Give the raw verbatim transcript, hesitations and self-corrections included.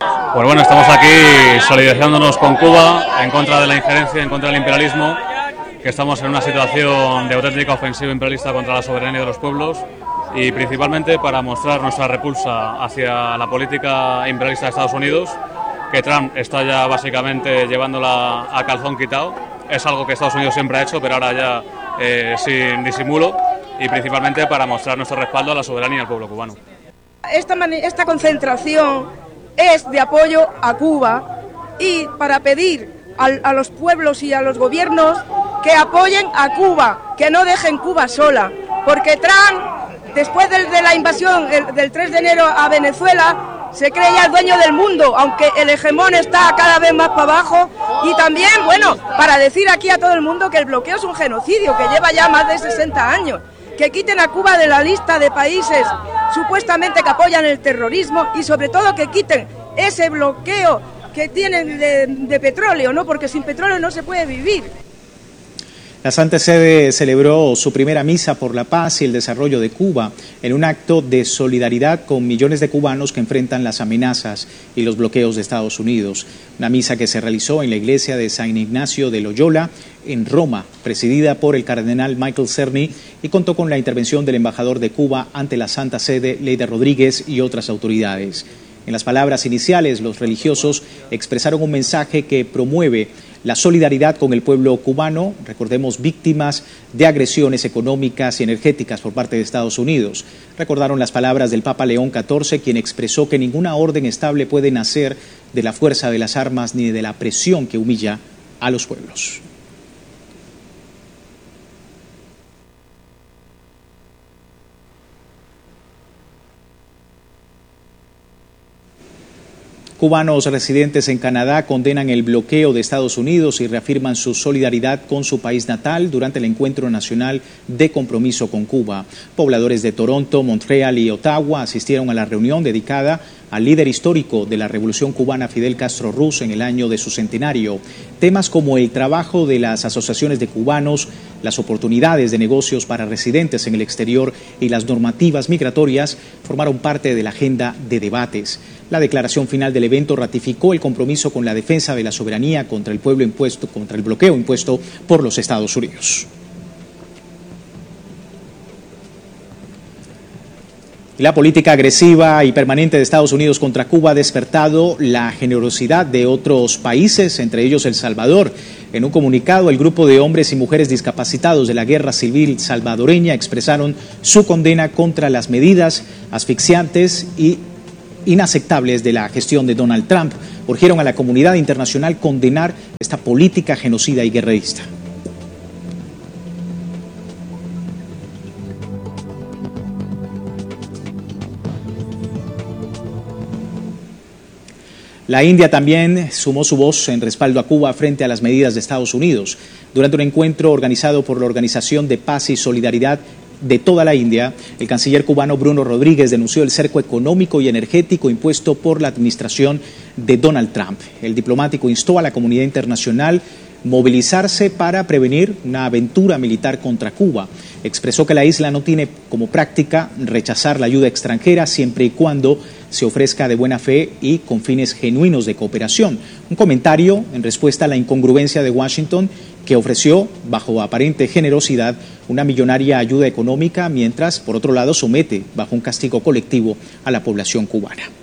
Pues bueno, estamos aquí solidarizándonos con Cuba en contra de la injerencia, en contra del imperialismo, que estamos en una situación de auténtica ofensiva imperialista contra la soberanía de los pueblos y principalmente para mostrar nuestra repulsa hacia la política imperialista de Estados Unidos, que Trump está ya básicamente llevándola a calzón quitado. Es algo que Estados Unidos siempre ha hecho, pero ahora ya eh, sin disimulo, y principalmente para mostrar nuestro respaldo a la soberanía del pueblo cubano. Esta, esta concentración es de apoyo a Cuba y para pedir a, a los pueblos y a los gobiernos que apoyen a Cuba, que no dejen Cuba sola, porque Trump, después de, de la invasión el, del tres de enero a Venezuela, se creía el dueño del mundo, aunque el hegemón está cada vez más para abajo. Y también, bueno, para decir aquí a todo el mundo que el bloqueo es un genocidio, que lleva ya más de sesenta años, que quiten a Cuba de la lista de países supuestamente que apoyan el terrorismo y sobre todo que quiten ese bloqueo que tienen de, de petróleo, ¿no? Porque sin petróleo no se puede vivir. La Santa Sede celebró su primera misa por la paz y el desarrollo de Cuba en un acto de solidaridad con millones de cubanos que enfrentan las amenazas y los bloqueos de Estados Unidos. Una misa que se realizó en la iglesia de San Ignacio de Loyola en Roma, presidida por el cardenal Michael Cerny, y contó con la intervención del embajador de Cuba ante la Santa Sede, Leida Rodríguez, y otras autoridades. En las palabras iniciales, los religiosos expresaron un mensaje que promueve la solidaridad con el pueblo cubano, recordemos, víctimas de agresiones económicas y energéticas por parte de Estados Unidos. Recordaron las palabras del Papa León catorce, quien expresó que ninguna orden estable puede nacer de la fuerza de las armas ni de la presión que humilla a los pueblos. Cubanos residentes en Canadá condenan el bloqueo de Estados Unidos y reafirman su solidaridad con su país natal durante el Encuentro Nacional de Compromiso con Cuba. Pobladores de Toronto, Montreal y Ottawa asistieron a la reunión dedicada al líder histórico de la Revolución Cubana, Fidel Castro Ruz, en el año de su centenario. Temas como el trabajo de las asociaciones de cubanos, las oportunidades de negocios para residentes en el exterior y las normativas migratorias formaron parte de la agenda de debates. La declaración final del evento ratificó el compromiso con la defensa de la soberanía contra el pueblo impuesto, contra el bloqueo impuesto por los Estados Unidos. La política agresiva y permanente de Estados Unidos contra Cuba ha despertado la generosidad de otros países, entre ellos El Salvador. En un comunicado, el grupo de hombres y mujeres discapacitados de la guerra civil salvadoreña expresaron su condena contra las medidas asfixiantes y inaceptables de la gestión de Donald Trump. Urgieron a la comunidad internacional condenar esta política genocida y guerrerista. La India también sumó su voz en respaldo a Cuba frente a las medidas de Estados Unidos. Durante un encuentro organizado por la Organización de Paz y Solidaridad de toda la India, el canciller cubano Bruno Rodríguez denunció el cerco económico y energético impuesto por la administración de Donald Trump. El diplomático instó a la comunidad internacional movilizarse para prevenir una aventura militar contra Cuba. Expresó que la isla no tiene como práctica rechazar la ayuda extranjera siempre y cuando se ofrezca de buena fe y con fines genuinos de cooperación. Un comentario en respuesta a la incongruencia de Washington, que ofreció, bajo aparente generosidad, una millonaria ayuda económica, mientras, por otro lado, somete bajo un castigo colectivo a la población cubana.